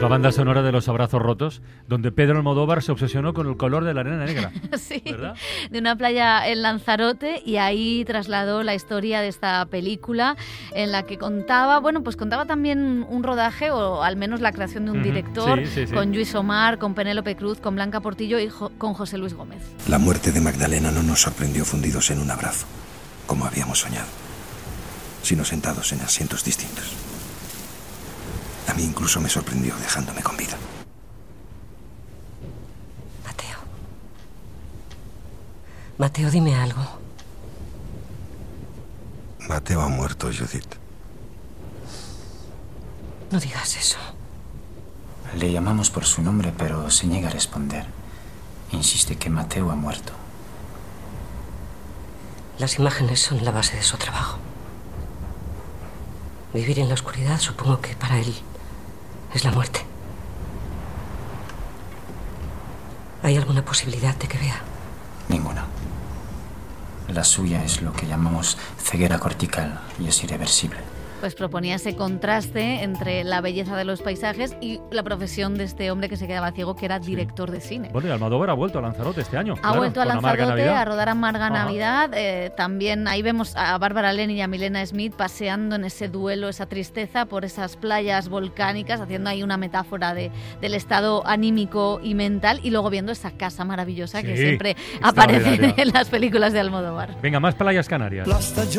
la banda sonora de Los Abrazos Rotos, donde Pedro Almodóvar se obsesionó con el color de la arena negra. Sí, ¿verdad? De una playa en Lanzarote, y ahí trasladó la historia de esta película en la que contaba también un rodaje, o al menos la creación de un director, sí. con Lluís Omar, con Penélope Cruz, con Blanca Portillo y con José Luis Gómez. La muerte de Magdalena no nos sorprendió fundidos en un abrazo, como habíamos soñado, sino sentados en asientos distintos. A mí incluso me sorprendió dejándome con vida. Mateo, dime algo. Mateo ha muerto, Judith. No digas eso. Le llamamos por su nombre, pero se niega a responder. Insiste que Mateo ha muerto. Las imágenes son la base de su trabajo. Vivir en la oscuridad, supongo que para él es la muerte. ¿Hay alguna posibilidad de que vea? Ninguna. La suya es lo que llamamos ceguera cortical y es irreversible. Pues proponía ese contraste entre la belleza de los paisajes y la profesión de este hombre que se quedaba ciego, que era director de cine. Bueno, y Almodóvar ha vuelto a Lanzarote este año. Ha vuelto a Lanzarote a rodar Amarga Ajá. Navidad. También ahí vemos a Bárbara Lenin y a Milena Smith paseando en ese duelo, esa tristeza por esas playas volcánicas, haciendo ahí una metáfora del estado anímico y mental, y luego viendo esa casa maravillosa que siempre aparece en las películas de Almodóvar. Venga, más playas canarias.